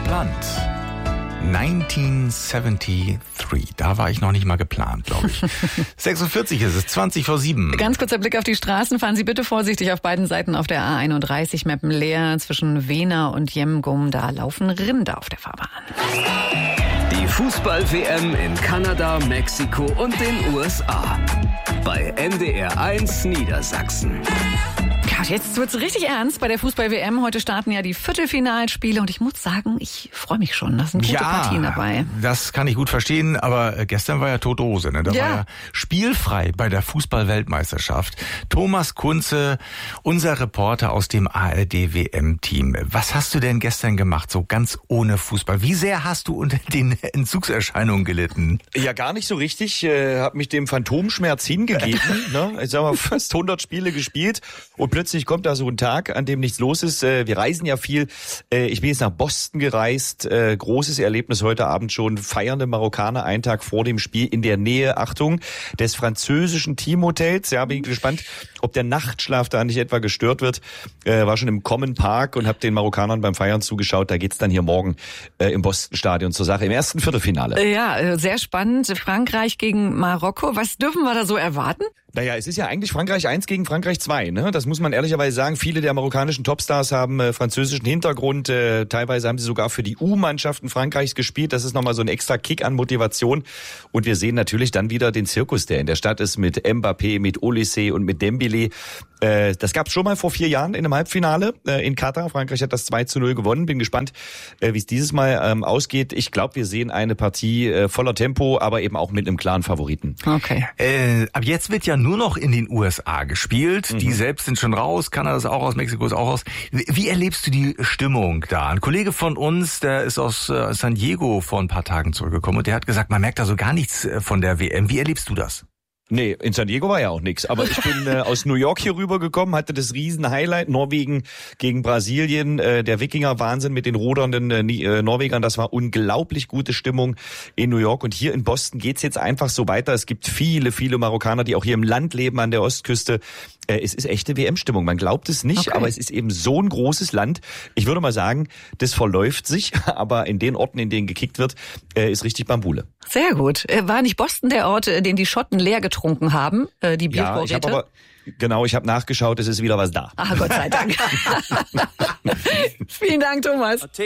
Land. 1973. Da war ich noch nicht mal geplant, glaube ich. 46 ist es, 20:07. Ganz kurzer Blick auf die Straßen. Fahren Sie bitte vorsichtig auf beiden Seiten auf der A31 Meppenleer zwischen Wehna und Jemgum. Da laufen Rinder auf der Fahrbahn. Die Fußball-WM in Kanada, Mexiko und den USA. Bei NDR 1 Niedersachsen. Ja, jetzt wird's richtig ernst bei der Fußball-WM. Heute starten ja die Viertelfinalspiele und ich muss sagen, ich freue mich schon. Da sind gute Partien dabei. Das kann ich gut verstehen, aber gestern war ja tote Hose. Ne? Da war ja spielfrei bei der Fußball-Weltmeisterschaft. Thomas Kunze, unser Reporter aus dem ARD-WM-Team. Was hast du denn gestern gemacht, so ganz ohne Fußball? Wie sehr hast du unter den Entzugserscheinungen gelitten? Ja, gar nicht so richtig. Hab mich dem Phantomschmerz hingegeben. Ne? Ich sag mal, fast 100 Spiele gespielt und plötzlich kommt da so ein Tag, an dem nichts los ist. Wir reisen ja viel. Ich bin jetzt nach Boston gereist. Großes Erlebnis heute Abend schon. Feiernde Marokkaner, einen Tag vor dem Spiel in der Nähe, Achtung, des französischen Teamhotels. Ja, bin ich gespannt, ob der Nachtschlaf da nicht etwa gestört wird. War schon im Common Park und habe den Marokkanern beim Feiern zugeschaut. Da geht's dann hier morgen im Boston-Stadion zur Sache, im ersten Viertelfinale. Ja, sehr spannend. Frankreich gegen Marokko. Was dürfen wir da so erwarten? Naja, es ist ja eigentlich Frankreich 1 gegen Frankreich 2, ne? Das muss man ehrlicherweise sagen. Viele der marokkanischen Topstars haben französischen Hintergrund. Teilweise haben sie sogar für die U-Mannschaften Frankreichs gespielt. Das ist nochmal so ein extra Kick an Motivation. Und wir sehen natürlich dann wieder den Zirkus, der in der Stadt ist, mit Mbappé, mit Olysée und mit Dembélé. Das gab es schon mal vor 4 Jahren in einem Halbfinale in Katar. Frankreich hat das 2:0 gewonnen. Bin gespannt, wie es dieses Mal ausgeht. Ich glaube, wir sehen eine Partie voller Tempo, aber eben auch mit einem klaren Favoriten. Okay. Ab jetzt wird ja nur noch in den USA gespielt. Die selbst sind schon raus. Kanada ist auch raus, Mexiko ist auch raus. Wie erlebst du die Stimmung da? Ein Kollege von uns, der ist aus San Diego vor ein paar Tagen zurückgekommen und der hat gesagt, man merkt da so gar nichts von der WM. Wie erlebst du das? Nee, in San Diego war ja auch nix. Aber ich bin aus New York hier rübergekommen, hatte das Riesen-Highlight, Norwegen gegen Brasilien, der Wikinger-Wahnsinn mit den rudernden Norwegern. Das war unglaublich gute Stimmung in New York. Und hier in Boston geht's jetzt einfach so weiter. Es gibt viele, viele Marokkaner, die auch hier im Land leben, an der Ostküste. Es ist echte WM-Stimmung. Man glaubt es nicht, aber es ist eben so ein großes Land. Ich würde mal sagen, das verläuft sich, aber in den Orten, in denen gekickt wird, ist richtig Bambule. Sehr gut. War nicht Boston der Ort, den die Schotten leer getrunken haben, die Biervorräte? Ja, ich habe nachgeschaut, es ist wieder was da. Ach, Gott sei Dank. Vielen Dank, Thomas.